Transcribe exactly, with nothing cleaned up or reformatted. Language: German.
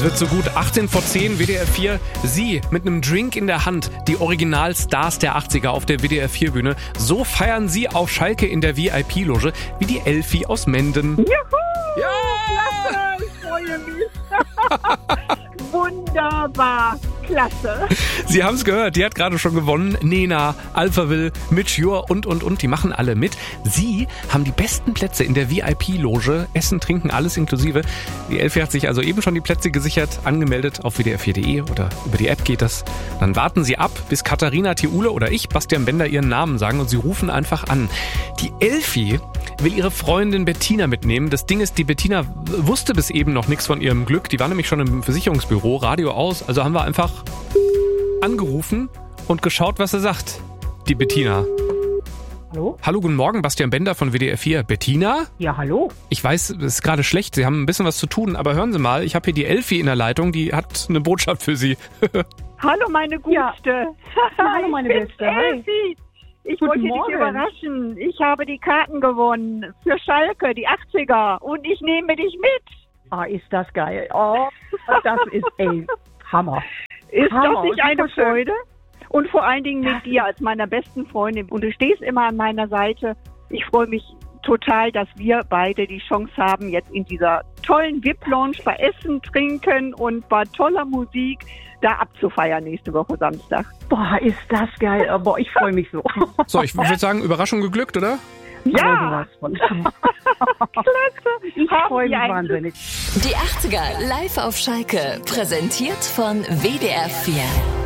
Es wird so gut. achtzehn vor zehn, W D R vier. Sie mit einem Drink in der Hand, die Originalstars der achtziger auf der W D R vier Bühne. So feiern sie auf Schalke in der V I P-Loge wie die Elfi aus Menden. Juhu! Ja! Klasse, ich freue mich. Wunderbar, klasse. Sie haben es gehört, die hat gerade schon gewonnen. Nena, Alphaville, Mitch Jur und, und, und, die machen alle mit. Sie haben die besten Plätze in der V I P-Loge. Essen, Trinken, alles inklusive. Die Elfi hat sich also eben schon die Plätze gesichert, angemeldet auf w d r vier punkt d e oder über die App geht das. Dann warten Sie ab, bis Katharina Theule oder ich, Bastian Bender, ihren Namen sagen und Sie rufen einfach an. Die Elfi will ihre Freundin Bettina mitnehmen. Das Ding ist, die Bettina wusste bis eben noch nichts von ihrem Glück. Die war nämlich schon im Versicherungsbüro, Radio aus. Also haben wir einfach angerufen und geschaut, was er sagt. Die Bettina. Hallo? Hallo, guten Morgen, Bastian Bender von W D R vier. Bettina? Ja, hallo. Ich weiß, es ist gerade schlecht, Sie haben ein bisschen was zu tun, aber hören Sie mal, ich habe hier die Elfi in der Leitung, die hat eine Botschaft für Sie. Hallo, meine Gute. Ja. Hallo, meine Ich bin's, Beste. Hi. Elfi. Ich Guten wollte Morgen. dich überraschen. Ich habe die Karten gewonnen für Schalke, die achtziger. Und ich nehme dich mit. Ah, ist das geil. Oh, das ist, ey, Hammer. Ist Hammer. das nicht Super eine schön. Freude? Und vor allen Dingen mit dir als meiner besten Freundin. Und du stehst immer an meiner Seite. Ich freue mich total, dass wir beide die Chance haben, jetzt in dieser tollen V I P-Lounge bei Essen, Trinken und bei toller Musik da abzufeiern nächste Woche Samstag. Boah, ist das geil. Oh, boah, ich freue mich so. So, ich würde sagen, Überraschung geglückt, oder? Ja, Aber sowas von. klasse. Ich Haben freue mich wir ein wahnsinnig. Die achtziger live auf Schalke, präsentiert von W D R vier.